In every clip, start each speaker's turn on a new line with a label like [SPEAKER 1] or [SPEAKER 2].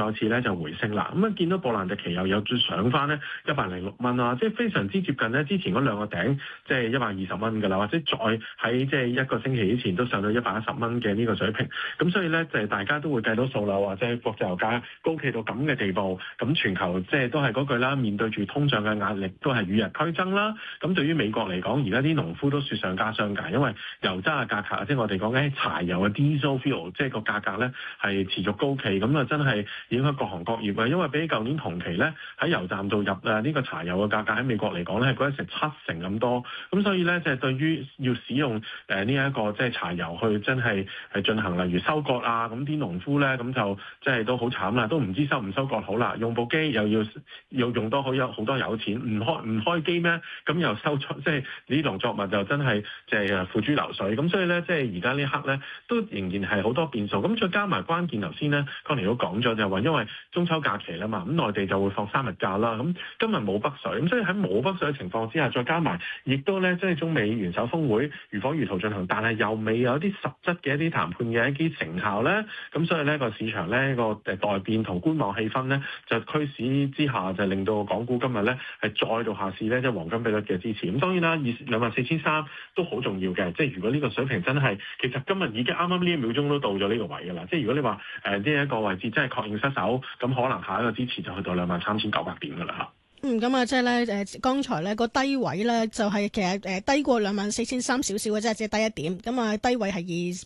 [SPEAKER 1] 再次咧就回升啦。咁啊見到布蘭特期油有再上翻咧106蚊啦，即係非常之接近咧之前嗰兩個頂，即係120蚊㗎啦，或者再喺即係一個星期之前都上到110蚊嘅呢個水平。咁所以咧就係大家都會計到數啦，或者國際油價高企到咁嘅地步，咁全球即係都係嗰句啦，面對住通脹嘅壓力都係與日俱增啦。咁對於美國嚟講，而家啲農夫都雪上加霜㗎，因為油渣嘅價格，即係我哋講緊柴油嘅 diesel fuel，即係個價格咧係持續高企，咁啊真係影響各行各業啊。因為比起舊年同期咧喺油站度入呢個柴油嘅價格喺美國嚟講咧係嗰成70%咁多，咁所以咧即係對於要使用呢一個即係柴油去真係進行例如收割啊，咁啲農夫咧咁就即係都好慘啦，都唔知收唔收割好啦，用部機又要用多好多油錢，唔開機咩？咁又收出，即係呢啲農作物就真係即係付諸流水。咁所以咧，即係而家呢一刻咧，都仍然係好多變數。咁再加埋關鍵頭先咧，康妮都講咗就係話，因為中秋假期啦嘛，咁內地就會放3日假啦。咁今日冇北水，咁所以喺冇北水嘅情況之下，再加埋亦都咧，即係中美元首峰會如火如荼進行，但係又未有啲實質嘅一啲談判嘅一啲成效咧。咁所以呢個市場咧個待變同觀望氣氛咧，就驅使之下就令到港股今日咧係再度下試咧，即係黃金比率嘅支持。咁當然啦，24300都好重要嘅。即係如果呢個水平真係，其實今日已經啱啱呢1秒鐘都到咗呢個位㗎啦。即係如果你話呢一個位置真係確認失守，咁可能下一個支持就去到23900點㗎啦嚇。
[SPEAKER 2] 咁啊，即係咧剛才咧個低位咧就係其實低過24300少少嘅啫，只係低一點。咁啊，低位係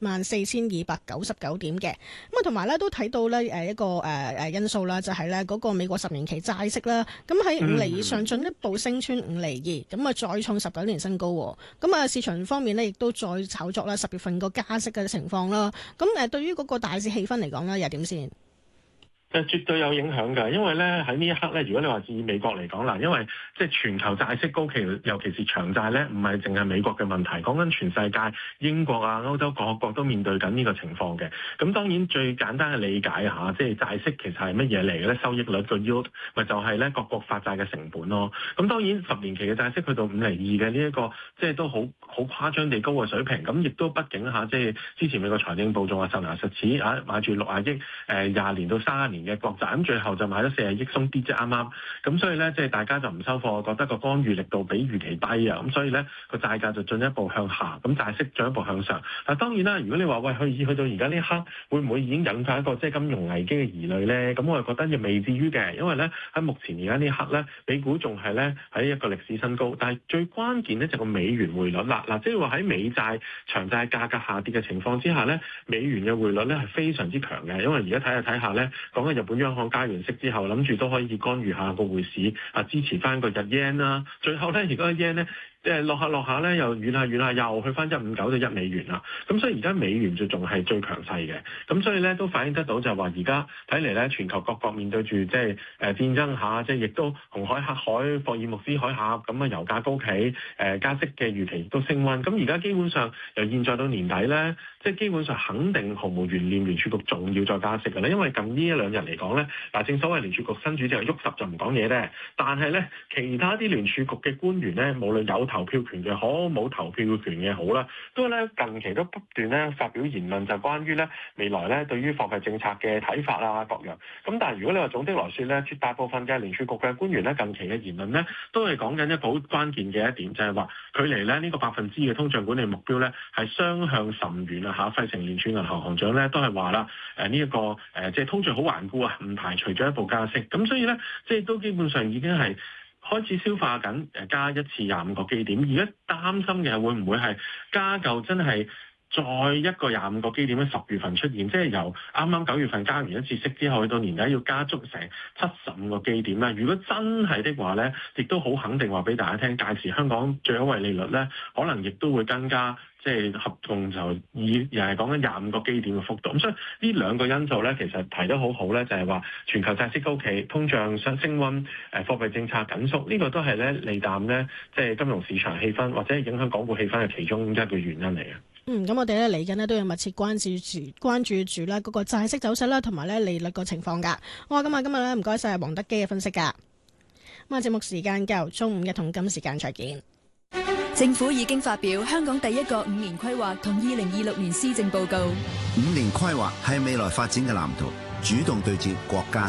[SPEAKER 2] 24299點嘅。咁啊，同埋咧都睇到咧一個因素啦，就係咧嗰個美國10年期債息啦。咁喺5厘以上進一步升穿5厘2，咁啊再創19年新高。咁啊，市場方面咧亦都再炒作啦10月份個加息嘅情況啦。咁對於嗰個大市氣氛嚟講咧，又點先？
[SPEAKER 1] 絕對有影響㗎，因為咧喺呢一刻咧，如果你話以美國嚟講啦，因為即係全球債息高企，尤其是長債咧，唔係淨係美國嘅問題，講緊全世界，英國啊、歐洲各國都面對緊呢個情況嘅。咁當然最簡單嘅理解下，即係債息其實係乜嘢嚟嘅咧？收益率個 yield 咪就係咧各國發債嘅成本咯。咁當然10年期嘅債息去到5厘2嘅呢一個，即係都好誇張地高嘅水平。咁亦都畢竟即係之前美國財政部仲話實牙實齒買住60億20年到30年嘅國債，咁最後就買咗40億鬆啲啫，啱啱。咁所以咧，即係大家就唔收貨，覺得個干預力度比預期低啊，咁所以咧個債價就進一步向下，咁債息進一步向上。但當然啦，如果你話喂去到而家呢一刻，會唔會已經引發一個即係金融危機嘅疑慮咧？咁我係覺得亦未至於嘅，因為咧喺目前而家呢一刻咧，美股仲係咧喺一個歷史新高，但係最關鍵咧就個美元匯率啦。即係話喺美債長債價格下跌嘅情況之下咧，美元嘅匯率咧係非常之強嘅，因為而家睇下咧，講緊日本央行加完息之後，諗住都可以干預下個匯市支持翻個日 yen 啦。最後咧，而家個 yen 咧，即係落下咧，又軟下，又去翻159到1美元啦。咁所以而家美元就仲係最強勢嘅。咁所以咧都反映得到就係話，而家睇嚟咧，全球各國面對住即係戰爭下，即係亦都紅海、黑海、霍爾木茲海峽咁啊，油價高企，加息嘅預期亦都升溫。咁而家基本上由現在到年底咧，即係基本上肯定毫無懸念，聯儲局仲要再加息㗎啦。因為近呢1-2日嚟講咧，正所謂聯儲局新主席喐實就唔講嘢咧，但係咧其他啲聯儲局嘅官員咧，無論有投票權嘅好，冇投票權嘅好啦，都咧近期都不斷咧發表言論，就關於咧未來咧對於貨幣政策嘅睇法啊各樣。咁但係如果你話總的來說咧，絕大部分嘅聯儲局嘅官員咧近期嘅言論咧，都係講緊一個好關鍵嘅一點，就係話距離咧呢個%嘅通脹管理目標咧係雙向甚遠啊嚇！費城聯儲銀行行長咧都係話啦，呢一個即係通脹好頑固啊，唔排除進一步加息。咁所以咧，即係都基本上已經係開始消化緊加一次25個基點。而家擔心嘅係會唔會係加夠真係再一個25個基點喺10月份出現，即係由啱啱9月份加完一次息之後，去到年底要加足成75個基點啦。如果真係的話咧，亦都好肯定話俾大家聽，屆時香港最優惠利率咧，可能亦都會增加。即係合共就又係講緊25個基點嘅幅度，咁所以呢兩個因素咧，其實提得好好咧，就係話全球債息高企、通脹升溫、貨幣政策緊縮，呢個都係咧利淡咧，即係金融市場氣氛或者影響港股氣氛嘅其中一個原因嚟嘅。
[SPEAKER 2] 咁我哋咧嚟緊咧都要密切關注住咧嗰個債息走勢啦，同埋咧利率個情況㗎。好，今日咧唔該晒黃德基嘅分析㗎。咁啊，節目時間夠，中午嘅同今時間再見。
[SPEAKER 3] 政府已經發表香港第一個5年規劃同2026年施政報告。
[SPEAKER 4] 5年規劃係未來發展嘅藍圖，主動對接國家